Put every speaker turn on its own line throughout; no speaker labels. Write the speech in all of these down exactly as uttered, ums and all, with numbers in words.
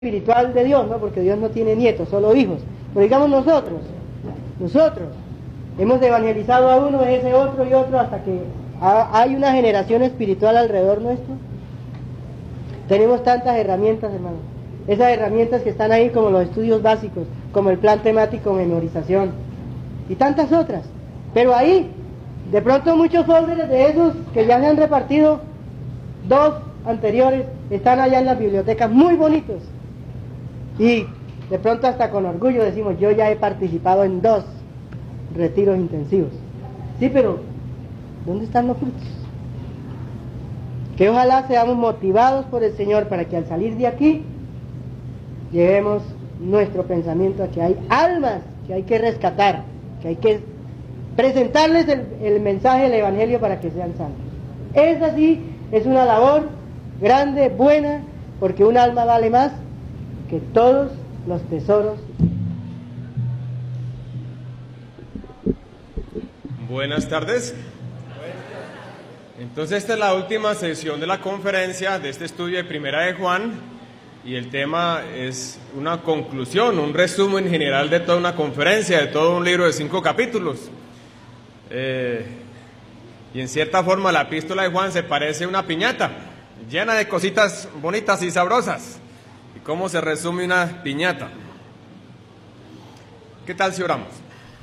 espiritual de Dios, ¿no? Porque Dios no tiene nietos, solo hijos. Pero digamos nosotros, nosotros hemos evangelizado a uno, ese otro y otro, hasta que hay una generación espiritual alrededor nuestro. Tenemos tantas herramientas, hermano. Esas herramientas que están ahí, como los estudios básicos, como el plan temático, memorización y tantas otras. Pero ahí, de pronto muchos folders de esos que ya se han repartido, dos anteriores, están allá en las bibliotecas muy bonitos. Y de pronto hasta con orgullo decimos, yo ya he participado en dos retiros intensivos. Sí, pero ¿dónde están los frutos? Que ojalá seamos motivados por el Señor para que al salir de aquí llevemos nuestro pensamiento a que hay almas que hay que rescatar, que hay que presentarles el, el mensaje del Evangelio para que sean salvos. Esa sí es una labor grande, buena, porque un alma vale más que todos los tesoros.
Buenas tardes. Entonces esta es la última sesión de la conferencia de este estudio de Primera de Juan y el tema es una conclusión, un resumen general de toda una conferencia, de todo un libro de cinco capítulos. Eh, y en cierta forma la epístola de Juan se parece a una piñata llena de cositas bonitas y sabrosas. ¿Y cómo se resume una piñata? ¿Qué tal si oramos?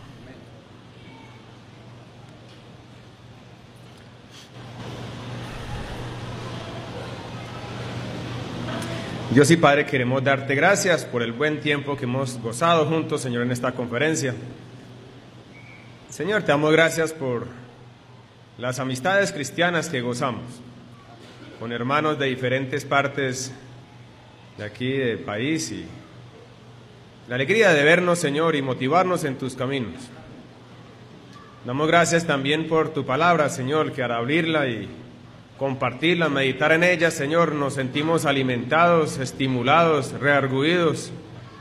Dios y Padre, queremos darte gracias por el buen tiempo que hemos gozado juntos, Señor, en esta conferencia. Señor, te damos gracias por las amistades cristianas que gozamos, con hermanos de diferentes partes de aquí, del país, y la alegría de vernos, Señor, y motivarnos en tus caminos. Damos gracias también por tu palabra, Señor, que al abrirla y compartirla, meditar en ella, Señor, nos sentimos alimentados, estimulados, reargüidos.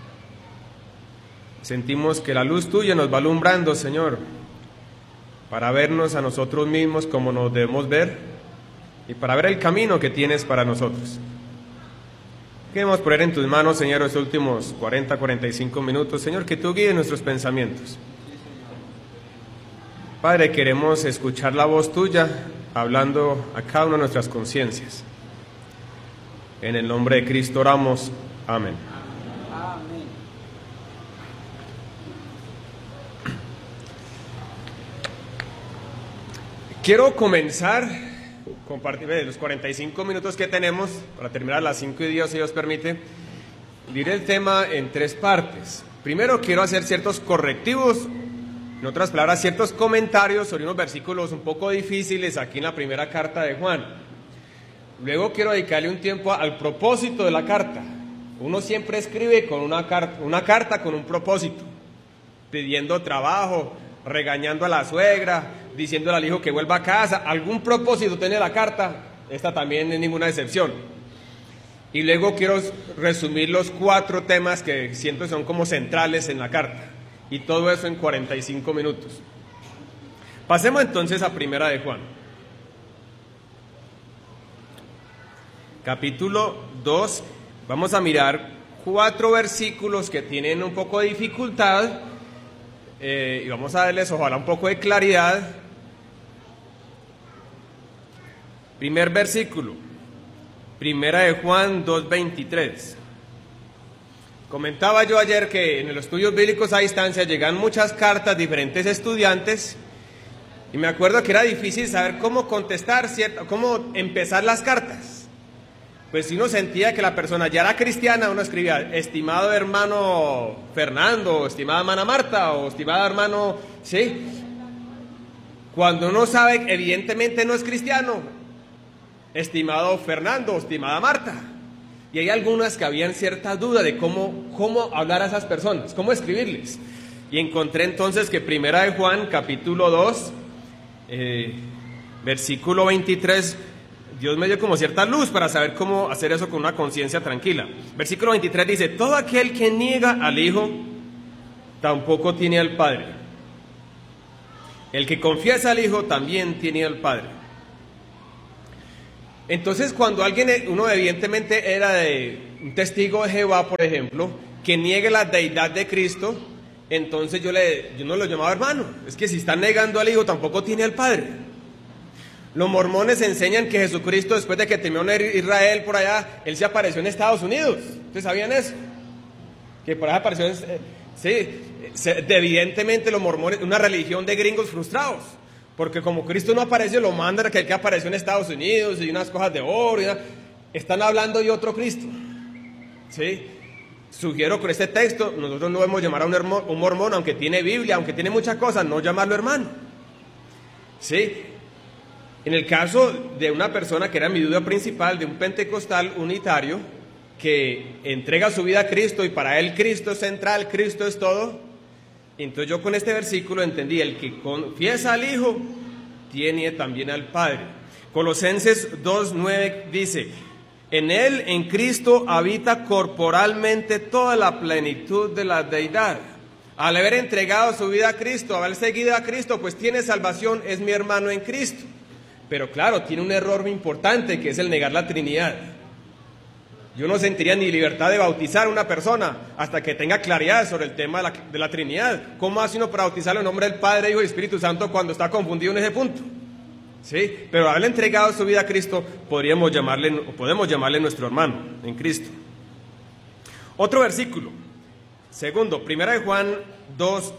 Sentimos que la luz tuya nos va alumbrando, Señor, para vernos a nosotros mismos como nos debemos ver y para ver el camino que tienes para nosotros. Queremos poner en tus manos, Señor, los últimos cuarenta, cuarenta y cinco minutos, Señor, que tú guíes nuestros pensamientos. Padre, queremos escuchar la voz tuya hablando a cada una de nuestras conciencias. En el nombre de Cristo oramos. Amén. Amén. Quiero comenzar, compartir los cuarenta y cinco minutos que tenemos, para terminar a las cinco y diez, si Dios permite, diré el tema en tres partes. Primero quiero hacer ciertos correctivos, en otras palabras, ciertos comentarios sobre unos versículos un poco difíciles aquí en la primera carta de Juan. Luego quiero dedicarle un tiempo al propósito de la carta. Uno siempre escribe con una, car- una carta con un propósito, pidiendo trabajo, regañando a la suegra, diciéndole al hijo que vuelva a casa. Algún propósito tiene la carta, esta también es ninguna excepción. Y luego quiero resumir los cuatro temas que siento son como centrales en la carta. Y todo eso en cuarenta y cinco minutos. Pasemos entonces a Primera de Juan. Capítulo dos. Vamos a mirar cuatro versículos que tienen un poco de dificultad. Eh, y vamos a darles ojalá un poco de claridad. Primer versículo. Primera de Juan dos veintitrés. Comentaba yo ayer que en los estudios bíblicos a distancia llegan muchas cartas, diferentes estudiantes, y me acuerdo que era difícil saber cómo contestar, ¿cierto? Cómo empezar las cartas. Pues si uno sentía que la persona ya era cristiana, uno escribía, estimado hermano Fernando, o estimada hermana Marta, o estimado hermano, ¿sí? Cuando uno sabe que evidentemente no es cristiano, estimado Fernando, o estimada Marta. Y hay algunas que habían cierta duda de cómo, cómo hablar a esas personas, cómo escribirles. Y encontré entonces que Primera de Juan, capítulo dos, eh, versículo veintitrés, Dios me dio como cierta luz para saber cómo hacer eso con una conciencia tranquila. Versículo veintitrés dice, todo aquel que niega al Hijo, tampoco tiene al Padre. El que confiesa al Hijo, también tiene al Padre. Entonces, cuando alguien, uno evidentemente era de un testigo de Jehová, por ejemplo, que niegue la deidad de Cristo, entonces yo, le, yo no lo llamaba hermano. Es que si están negando al Hijo, tampoco tiene al Padre. Los mormones enseñan que Jesucristo, después de que terminó en Israel por allá, Él se apareció en Estados Unidos. ¿Ustedes sabían eso? Que por allá apareció, eh, sí, se, evidentemente los mormones, una religión de gringos frustrados. Porque como Cristo no apareció, lo mandan que el que apareció en Estados Unidos y unas cosas de oro. Y una, están hablando de otro Cristo. ¿Sí? Sugiero con este texto, nosotros no debemos llamar a un, hermo, un mormón, aunque tiene Biblia, aunque tiene muchas cosas, no llamarlo hermano. ¿Sí? En el caso de una persona que era mi duda principal, de un pentecostal unitario, que entrega su vida a Cristo y para él Cristo es central, Cristo es todo, entonces yo con este versículo entendí, el que confiesa al Hijo, tiene también al Padre. Colosenses dos nueve dice, en Él, en Cristo, habita corporalmente toda la plenitud de la deidad. Al haber entregado su vida a Cristo, haber seguido a Cristo, pues tiene salvación, es mi hermano en Cristo. Pero claro, tiene un error muy importante, que es el negar la Trinidad. Yo no sentiría ni libertad de bautizar a una persona hasta que tenga claridad sobre el tema de la, de la Trinidad. ¿Cómo hace uno para bautizarlo en nombre del Padre, Hijo y Espíritu Santo cuando está confundido en ese punto? ¿Sí? Pero haberle entregado su vida a Cristo, podríamos llamarle, podemos llamarle nuestro hermano en Cristo. Otro versículo, segundo, primera de Juan dos,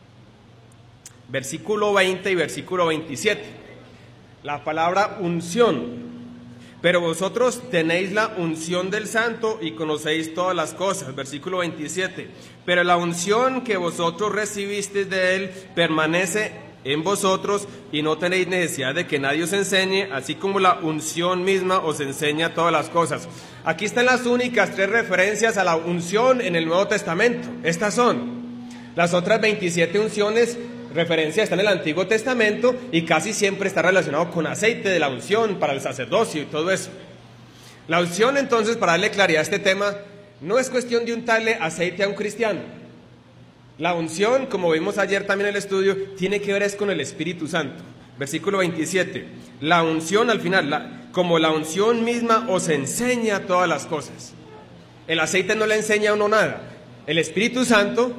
versículo veinte y versículo veintisiete. La palabra unción. Pero vosotros tenéis la unción del Santo y conocéis todas las cosas. Versículo veintisiete. Pero la unción que vosotros recibisteis de Él permanece en vosotros y no tenéis necesidad de que nadie os enseñe, así como la unción misma os enseña todas las cosas. Aquí están las únicas tres referencias a la unción en el Nuevo Testamento. Estas son. Las otras veintisiete unciones, referencias están en el Antiguo Testamento y casi siempre está relacionado con aceite de la unción para el sacerdocio y todo eso. La unción, entonces, para darle claridad a este tema, no es cuestión de untarle aceite a un cristiano. La unción, como vimos ayer también en el estudio, tiene que ver es con el Espíritu Santo. Versículo veintisiete. La unción al final, la, como la unción misma os enseña todas las cosas. El aceite no le enseña a uno nada. El Espíritu Santo,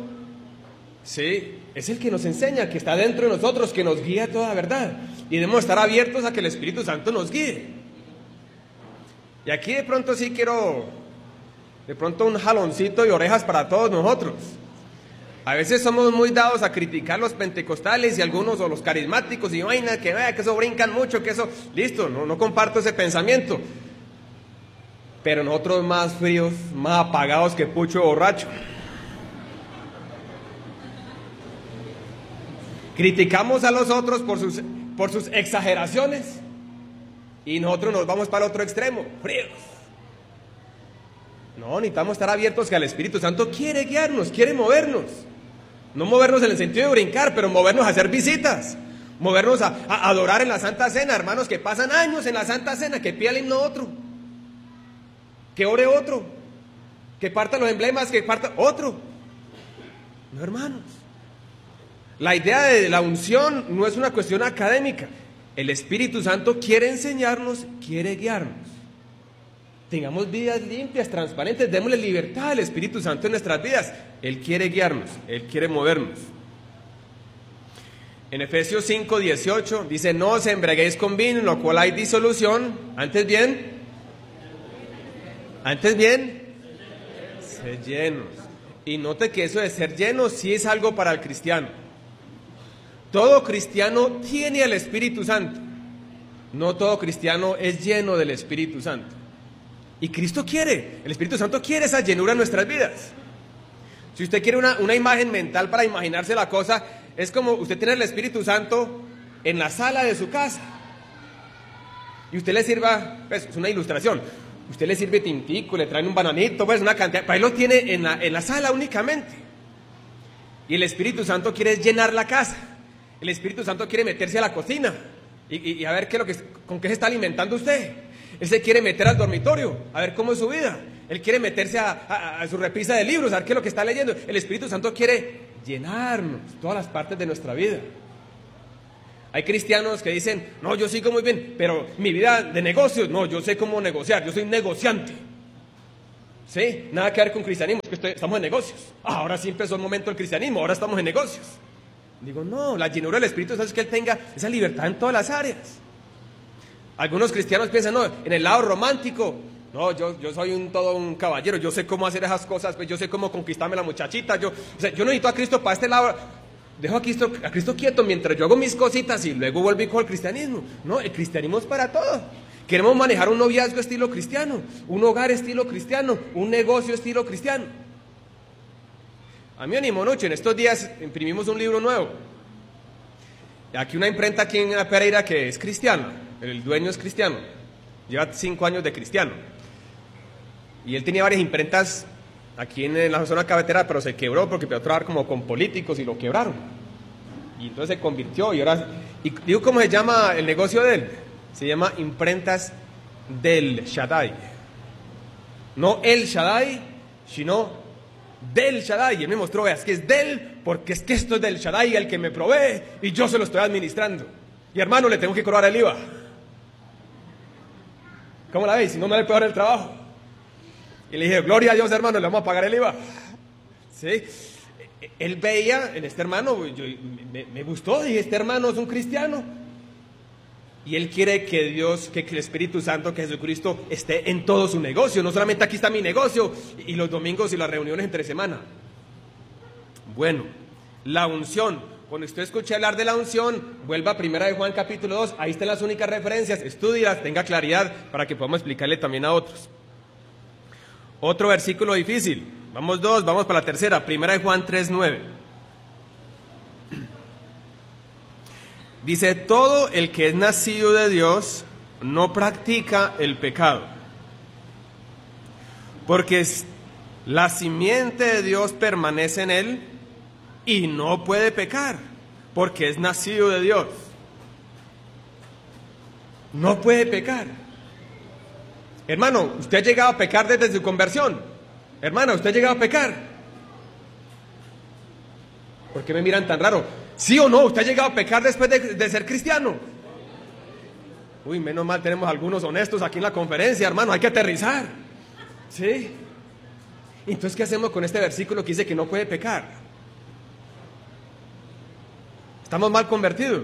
sí, es el que nos enseña, que está dentro de nosotros, que nos guía a toda verdad. Y debemos estar abiertos a que el Espíritu Santo nos guíe. Y aquí de pronto sí quiero, de pronto un jaloncito y orejas para todos nosotros. A veces somos muy dados a criticar los pentecostales y algunos o los carismáticos y vaina, que vea que eso brincan mucho, que eso, listo, no, no comparto ese pensamiento. Pero nosotros más fríos, más apagados que pucho borracho. Criticamos a los otros por sus, por sus exageraciones y nosotros nos vamos para el otro extremo, fríos. No, necesitamos estar abiertos que el Espíritu Santo quiere guiarnos, quiere movernos. No movernos en el sentido de brincar, pero movernos a hacer visitas, movernos a, a adorar en la Santa Cena, hermanos que pasan años en la Santa Cena, que pida el himno otro, que ore otro, que parta los emblemas, que parta otro. No, hermanos. La idea de la unción no es una cuestión académica. El Espíritu Santo quiere enseñarnos, quiere guiarnos. Tengamos vidas limpias, transparentes, démosle libertad al Espíritu Santo en nuestras vidas. Él quiere guiarnos, Él quiere movernos. En Efesios cinco, dieciocho dice, no os embriaguéis con vino, en lo cual hay disolución. Antes bien, antes bien, sed llenos. Y note que eso de ser llenos sí es algo para el cristiano. Todo cristiano tiene al Espíritu Santo. No todo cristiano es lleno del Espíritu Santo. Y Cristo quiere, el Espíritu Santo quiere esa llenura en nuestras vidas. Si usted quiere una, una imagen mental para imaginarse la cosa, es como usted tiene el Espíritu Santo en la sala de su casa. Y usted le sirva, pues, es una ilustración, usted le sirve tintico, le traen un bananito, pues una cantidad, para él lo tiene en la, en la sala únicamente. Y el Espíritu Santo quiere llenar la casa. El Espíritu Santo quiere meterse a la cocina y, y, y a ver qué lo que, con qué se está alimentando usted. Él se quiere meter al dormitorio, a ver cómo es su vida. Él quiere meterse a, a, a su repisa de libros, a ver qué es lo que está leyendo. El Espíritu Santo quiere llenarnos todas las partes de nuestra vida. Hay cristianos que dicen, no, yo sigo muy bien, pero mi vida de negocios, no, yo sé cómo negociar, yo soy negociante. ¿Sí? Nada que ver con cristianismo, es que estoy, estamos en negocios. Ah, ahora sí empezó el momento del cristianismo, ahora estamos en negocios. Digo, no, la llenura del Espíritu Santo es que Él tenga esa libertad en todas las áreas. Algunos cristianos piensan, no, en el lado romántico, no, yo, yo soy un, todo un caballero, yo sé cómo hacer esas cosas, pues yo sé cómo conquistarme la muchachita, yo, o sea, yo no necesito a Cristo para este lado, dejo a Cristo, a Cristo quieto mientras yo hago mis cositas y luego vuelvo y cojo el cristianismo. No, el cristianismo es para todo. Queremos manejar un noviazgo estilo cristiano, un hogar estilo cristiano, un negocio estilo cristiano. A mí me animó mucho, en estos días imprimimos un libro nuevo. Aquí una imprenta aquí en Pereira que es cristiana, el dueño es cristiano, lleva cinco años de cristiano. Y él tenía varias imprentas aquí en la zona cafetera, pero se quebró porque empezó a trabajar como con políticos y lo quebraron. Y entonces se convirtió y ahora... Y digo, ¿cómo se llama el negocio de él? Se llama Imprentas del Shaddai. No el Shaddai, sino del Shaddai. Y él me mostró, veas que es del, porque es que esto es del Shaddai, el que me provee, y yo se lo estoy administrando. Y hermano, le tengo que cobrar el I V A. ¿Cómo la veis? Si no me le puedo dar el trabajo. Y le dije, gloria a Dios, hermano, le vamos a pagar el I V A. ¿Sí? Él veía en este hermano, yo, me, me gustó, y este hermano es un cristiano. Y él quiere que Dios, que el Espíritu Santo, que Jesucristo esté en todo su negocio. No solamente aquí está mi negocio, y los domingos y las reuniones entre semana. Bueno, la unción. Cuando usted escuche hablar de la unción, vuelva a Primera de Juan capítulo dos. Ahí están las únicas referencias. Estúdielas, tenga claridad para que podamos explicarle también a otros. Otro versículo difícil. Vamos dos, vamos para la tercera. Primera de Juan tres nueve. Dice, todo el que es nacido de Dios no practica el pecado, porque la simiente de Dios permanece en él y no puede pecar, porque es nacido de Dios. No puede pecar. Hermano, ¿usted ha llegado a pecar desde su conversión? Hermana, ¿usted ha llegado a pecar? ¿Por qué me miran tan raro? ¿Sí o no? ¿Usted ha llegado a pecar después de, de ser cristiano? Uy, menos mal tenemos algunos honestos aquí en la conferencia, hermano, hay que aterrizar. ¿Sí? Entonces, ¿qué hacemos con este versículo que dice que no puede pecar? ¿Estamos mal convertidos?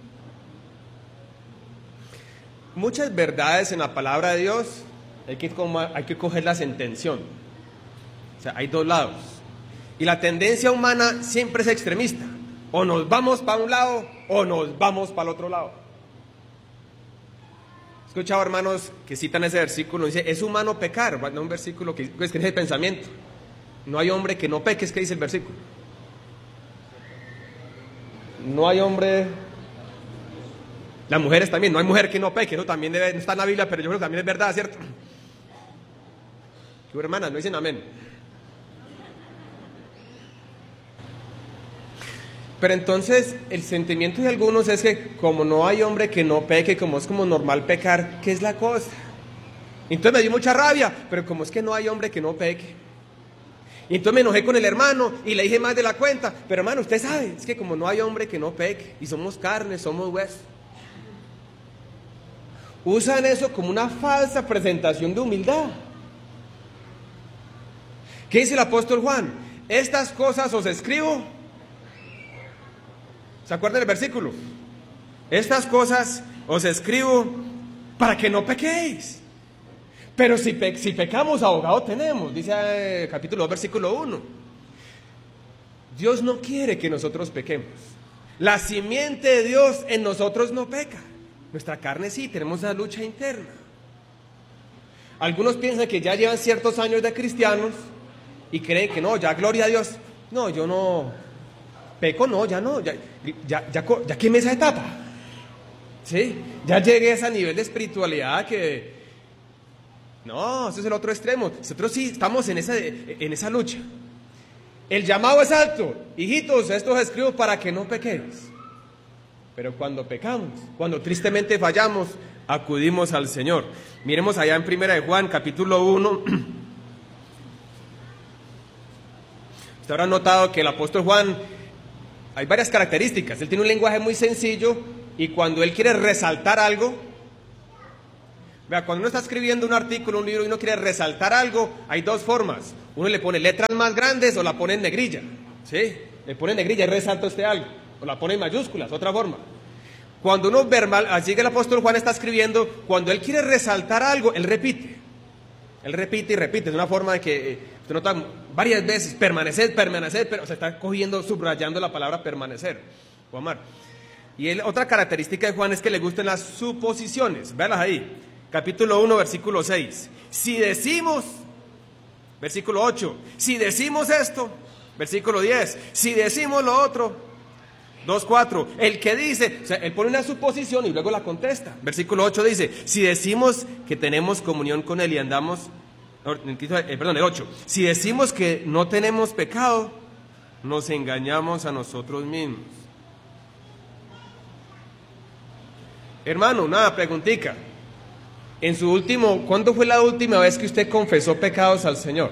Muchas verdades en la palabra de Dios hay que, hay que cogerlas en tensión. O sea, hay dos lados. Y la tendencia humana siempre es extremista. O nos vamos para un lado o nos vamos para el otro lado. He escuchado hermanos que citan ese versículo, dice, es humano pecar, no un versículo que es que es el pensamiento. No hay hombre que no peque, es que dice el versículo. No hay hombre, las mujeres también, no hay mujer que no peque, eso también debe, no está en la Biblia, pero yo creo que también es verdad, ¿cierto? ¿Qué hermanas no dicen amén? Pero entonces el sentimiento de algunos es que como no hay hombre que no peque, como es como normal pecar, ¿qué es la cosa? Entonces me dio mucha rabia, pero como es que no hay hombre que no peque. Y entonces me enojé con el hermano y le dije más de la cuenta, pero hermano, usted sabe, es que como no hay hombre que no peque, y somos carne, somos hueso. Usan eso como una falsa presentación de humildad. ¿Qué dice el apóstol Juan? Estas cosas os escribo. ¿Se acuerdan del versículo? Estas cosas os escribo para que no pequéis. Pero si, pe si pecamos, abogado tenemos, dice eh, capítulo dos, versículo uno. Dios no quiere que nosotros pequemos. La simiente de Dios en nosotros no peca. Nuestra carne sí, tenemos la lucha interna. Algunos piensan que ya llevan ciertos años de cristianos y creen que no, ya gloria a Dios. No, yo no... Peco no, ya no, ya, ya, ya, ya quemé esa etapa. ¿Sí? Ya llegué a ese nivel de espiritualidad que... No, ese es el otro extremo. Nosotros sí estamos en esa, en esa lucha. El llamado es alto. Hijitos, esto os escribo para que no pequéis. Pero cuando pecamos, cuando tristemente fallamos, acudimos al Señor. Miremos allá en Primera de Juan, capítulo uno. Usted habrá notado que el apóstol Juan... Hay varias características. Él tiene un lenguaje muy sencillo, Y cuando él quiere resaltar algo, vea, cuando uno está escribiendo un artículo, un libro, y uno quiere resaltar algo, hay dos formas. Uno le pone letras más grandes o la pone en negrilla, ¿sí? Le pone en negrilla y resalta usted algo, o la pone en mayúsculas, otra forma. Cuando uno verbal, así que el apóstol Juan está escribiendo, cuando él quiere resaltar algo, él repite. Él repite y repite, es una forma de que eh, usted nota varias veces, permanecer, permanecer, pero se está cogiendo, subrayando la palabra permanecer, o amar. Y él, otra característica de Juan es que le gustan las suposiciones, véalas ahí. Capítulo uno, versículo seis. Si decimos, versículo ocho, si decimos esto, versículo diez, si decimos lo otro, dos, cuatro, el que dice, o sea, él pone una suposición y luego la contesta. Versículo ocho dice, si decimos que tenemos comunión con él y andamos, eh, perdón, el ocho, si decimos que no tenemos pecado, nos engañamos a nosotros mismos. Hermano, una preguntica. En su último, ¿cuándo fue la última vez que usted confesó pecados al Señor?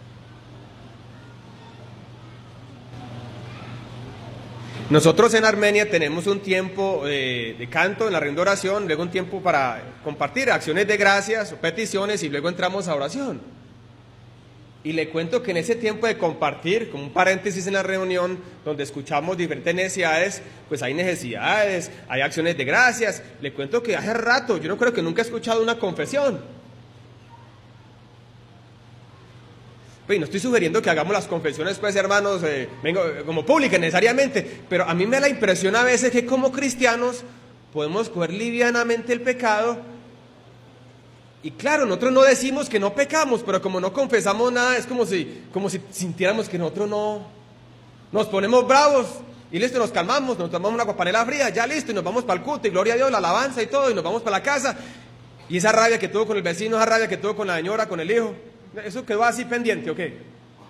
Nosotros en Armenia tenemos un tiempo de, de canto en la reunión de oración, luego un tiempo para compartir acciones de gracias o peticiones y luego entramos a oración. Y le cuento que en ese tiempo de compartir, como un paréntesis en la reunión, donde escuchamos diferentes necesidades, pues hay necesidades, hay acciones de gracias. Le cuento que hace rato, yo no creo que nunca he escuchado una confesión. Pues no estoy sugiriendo que hagamos las confesiones, pues hermanos, eh, vengo, como públicas necesariamente, pero a mí me da la impresión a veces que como cristianos podemos coger livianamente el pecado. Y claro, nosotros no decimos que no pecamos, pero como no confesamos nada, es como si, como si sintiéramos que nosotros no, nos ponemos bravos, y listo, nos calmamos, nos tomamos una guapanela fría, ya listo, y nos vamos para el culto, y gloria a Dios, la alabanza y todo, y nos vamos para la casa, y esa rabia que tuvo con el vecino, esa rabia que tuvo con la señora, con el hijo, eso quedó así pendiente, ¿o qué?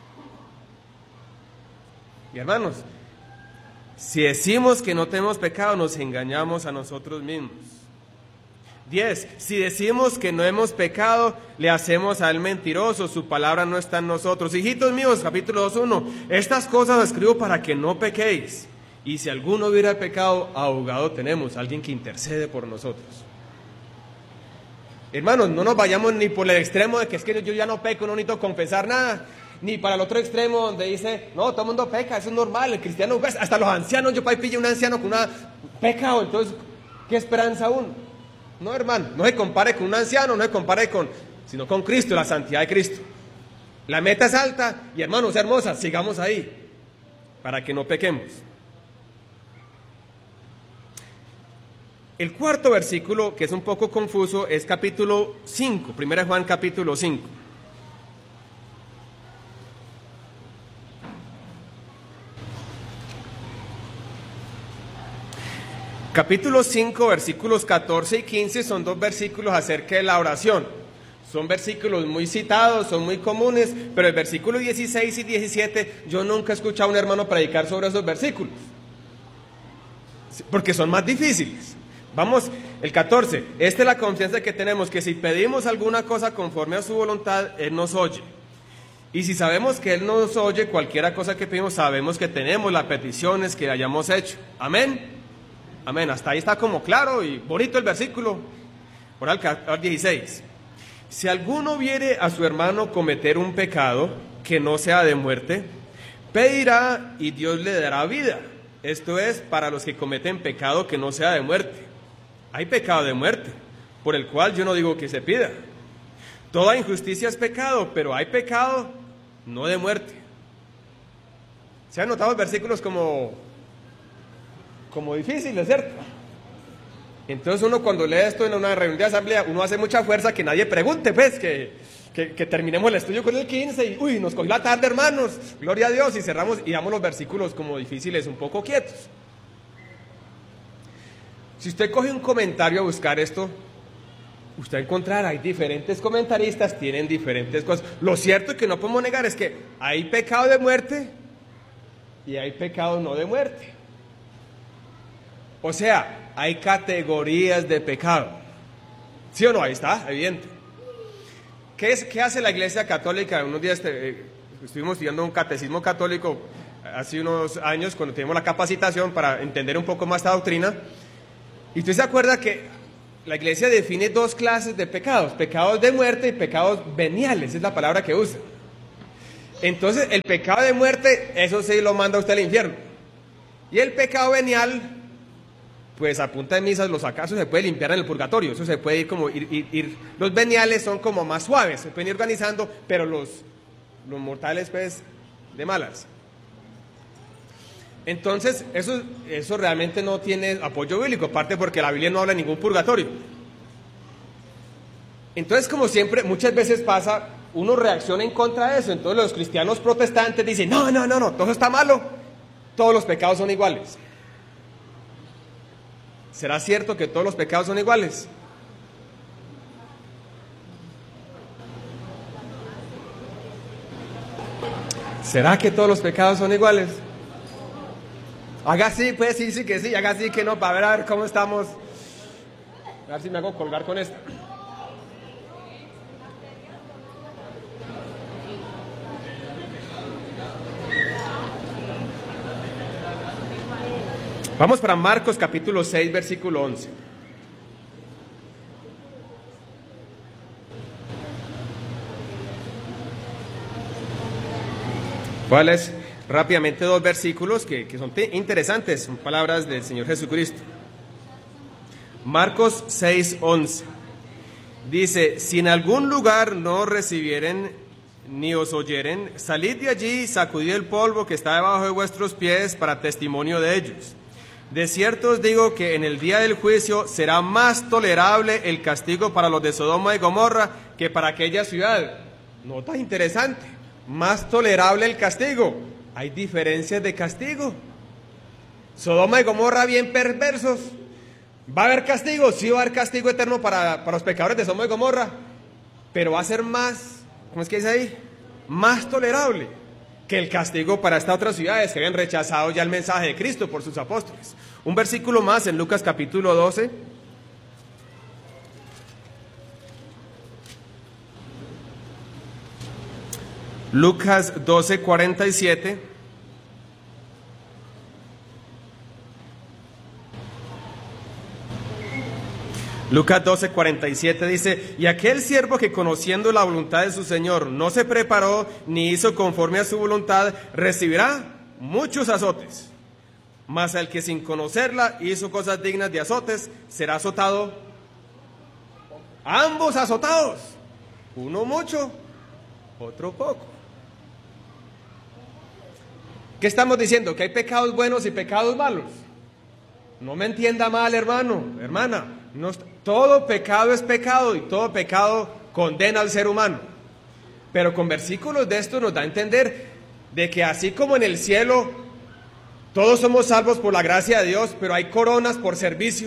Y hermanos, si decimos que no tenemos pecado, nos engañamos a nosotros mismos. diez. Si decimos que no hemos pecado, le hacemos a él mentiroso, su palabra no está en nosotros. Hijitos míos, capítulo dos, uno. Estas cosas escribo para que no pequéis. Y si alguno hubiera pecado, abogado tenemos, alguien que intercede por nosotros. Hermanos, no nos vayamos ni por el extremo de que es que yo ya no peco, no necesito confesar nada, ni para el otro extremo donde dice, no, todo el mundo peca, eso es normal, el cristiano, pues, hasta los ancianos, yo para ahí pille un anciano con una pecado, entonces, ¿qué esperanza aún? No, hermano, no se compare con un anciano, no se compare con, sino con Cristo, la santidad de Cristo. La meta es alta y hermanos hermosas, sigamos ahí, para que no pequemos. El cuarto versículo, que es un poco confuso, es capítulo cinco, primera Juan capítulo cinco. Capítulo cinco, versículos catorce y quince son dos versículos acerca de la oración. Son versículos muy citados, son muy comunes, pero el versículo dieciséis y diecisiete yo nunca he escuchado a un hermano predicar sobre esos versículos, porque son más difíciles. Vamos, el catorce, esta es la confianza que tenemos, que si pedimos alguna cosa conforme a su voluntad, Él nos oye. Y si sabemos que Él nos oye, cualquiera cosa que pedimos, sabemos que tenemos las peticiones que hayamos hecho. Amén. Amén, hasta ahí está como claro y bonito el versículo. Ahora el dieciséis. Si alguno viere a su hermano cometer un pecado que no sea de muerte, pedirá y Dios le dará vida. Esto es para los que cometen pecado que no sea de muerte. Hay pecado de muerte, por el cual yo no digo que se pida. Toda injusticia es pecado, pero hay pecado no de muerte. ¿Se han notado versículos como... como difíciles, ¿cierto? Entonces uno cuando lee esto en una reunión de asamblea, uno hace mucha fuerza que nadie pregunte, pues, que, que, que terminemos el estudio con el quince y, uy, nos cogió la tarde, hermanos, gloria a Dios, y cerramos y damos los versículos como difíciles, un poco quietos. Si usted coge un comentario a buscar esto, usted encontrará, hay diferentes comentaristas, tienen diferentes cosas. Lo cierto que no podemos negar es que hay pecado de muerte y hay pecado no de muerte. O sea, hay categorías de pecado. ¿Sí o no? Ahí está, evidente. ¿Qué, es, qué hace la Iglesia Católica? Unos días eh, estuvimos estudiando un catecismo católico hace unos años, cuando tuvimos la capacitación para entender un poco más esta doctrina. Y usted se acuerda que la iglesia define dos clases de pecados, pecados de muerte y pecados veniales, es la palabra que usa. Entonces, el pecado de muerte, eso sí lo manda usted al infierno. Y el pecado venial, pues a punta de misas, los acasos se puede limpiar en el purgatorio, eso se puede ir como, ir, ir, ir. Los veniales son como más suaves, se pueden ir organizando, pero los, los mortales, pues, de malas. Entonces, eso, eso realmente no tiene apoyo bíblico, aparte porque la Biblia no habla de ningún purgatorio. Entonces, como siempre, muchas veces pasa, uno reacciona en contra de eso. Entonces los cristianos protestantes dicen, no, no, no, no, todo está malo, todos los pecados son iguales. ¿Será cierto que todos los pecados son iguales? ¿Será que todos los pecados son iguales? Haga sí, pues sí, sí que sí, haga sí que no, para ver, a ver cómo estamos. A ver si me hago colgar con esto. Vamos para Marcos capítulo seis, versículo once. ¿Cuáles? Rápidamente dos versículos que, que son interesantes, son palabras del Señor Jesucristo. Marcos seis, once. Dice, si en algún lugar no recibieren ni os oyeren, salid de allí y sacudid el polvo que está debajo de vuestros pies para testimonio de ellos. De cierto os digo que en el día del juicio será más tolerable el castigo para los de Sodoma y Gomorra que para aquella ciudad. Nota interesante, más tolerable el castigo. Hay diferencias de castigo. Sodoma y Gomorra bien perversos. ¿Va a haber castigo? Sí va a haber castigo eterno para, para los pecadores de Sodoma y Gomorra, pero va a ser más, ¿cómo es que dice ahí? Más tolerable que el castigo para estas otras ciudades que habían rechazado ya el mensaje de Cristo por sus apóstoles. Un versículo más en Lucas capítulo doce. Lucas doce, cuarenta y siete. Lucas doce, cuarenta y siete dice, y aquel siervo que conociendo la voluntad de su Señor no se preparó ni hizo conforme a su voluntad, recibirá muchos azotes. Mas el que sin conocerla hizo cosas dignas de azotes, será azotado. Ambos azotados, uno mucho, otro poco. ¿Qué estamos diciendo? ¿Que hay pecados buenos y pecados malos? No me entienda mal, hermano, hermana. No, todo pecado es pecado y todo pecado condena al ser humano. Pero con versículos de esto nos da a entender de que así como en el cielo todos somos salvos por la gracia de Dios, pero hay coronas por servicio.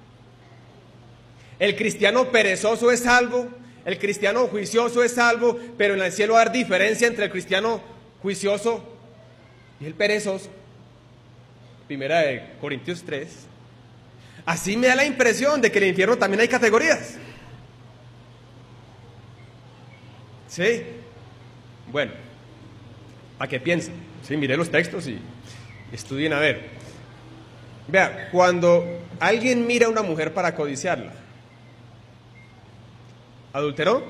El cristiano perezoso es salvo, el cristiano juicioso es salvo, pero en el cielo va a haber diferencia entre el cristiano juicioso y el perezoso. Primera de Corintios tres. Así me da la impresión de que en el infierno también hay categorías. ¿Sí? Bueno, ¿a qué piensan? Sí, miré los textos y estudien a ver. Vea, cuando alguien mira a una mujer para codiciarla, ¿adulteró?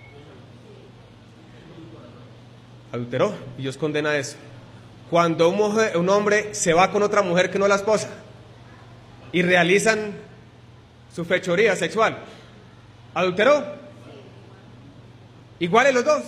¿Adulteró? Y Dios condena eso. Cuando un, mujer, un hombre se va con otra mujer que no es la esposa y realizan su fechoría sexual, ¿adulteró? ¿Iguales los dos?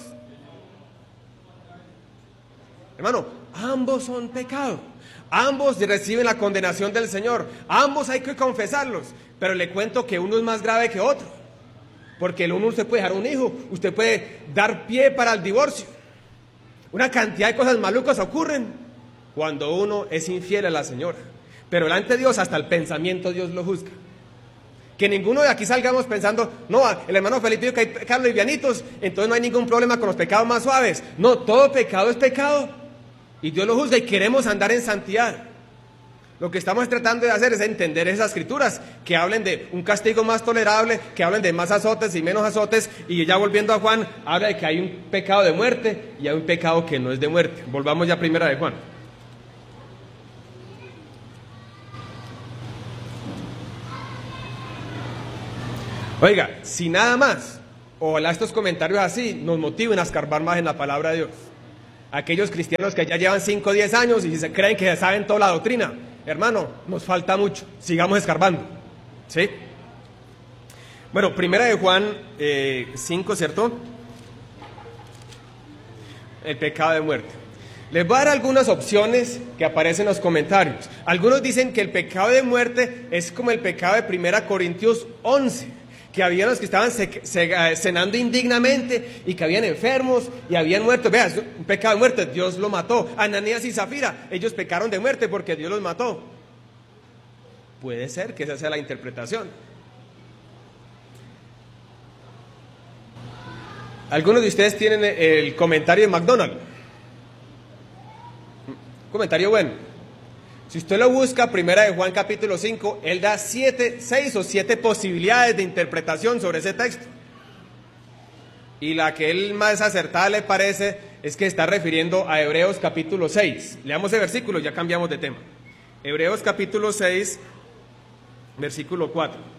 Hermano, ambos son pecado, ambos reciben la condenación del Señor, ambos hay que confesarlos, pero le cuento que uno es más grave que otro, porque el uno usted puede dejar un hijo, usted puede dar pie para el divorcio, una cantidad de cosas malucas ocurren cuando uno es infiel a la señora. Pero delante de Dios, hasta el pensamiento Dios lo juzga. Que ninguno de aquí salgamos pensando, no, el hermano Felipe dijo que hay pecados livianitos, entonces no hay ningún problema con los pecados más suaves. No, todo pecado es pecado y Dios lo juzga y queremos andar en santidad. Lo que estamos tratando de hacer es entender esas escrituras que hablen de un castigo más tolerable, que hablen de más azotes y menos azotes, y ya volviendo a Juan, habla de que hay un pecado de muerte y hay un pecado que no es de muerte. Volvamos ya a primera de Juan. Oiga, si nada más, ojalá estos comentarios así nos motiven a escarbar más en la palabra de Dios. Aquellos cristianos que ya llevan cinco o diez años y se creen que saben toda la doctrina, hermano, nos falta mucho, sigamos escarbando, ¿sí? Bueno, primera de Juan eh, cinco, ¿cierto? El pecado de muerte. Les voy a dar algunas opciones que aparecen en los comentarios. Algunos dicen que el pecado de muerte es como el pecado de primera Corintios once, que había los que estaban se, se, cenando indignamente y que habían enfermos y habían muerto. Vea, es un pecado de muerte, Dios lo mató. Ananías y Zafira, ellos pecaron de muerte porque Dios los mató. Puede ser que esa sea la interpretación. Algunos de ustedes tienen el comentario de McDonald. Comentario bueno. Si usted lo busca, primera de Juan capítulo cinco, él da siete, seis o siete posibilidades de interpretación sobre ese texto. Y la que él más acertada le parece es que está refiriendo a Hebreos capítulo seis. Leamos el versículo, ya cambiamos de tema. Hebreos capítulo seis, versículo cuatro.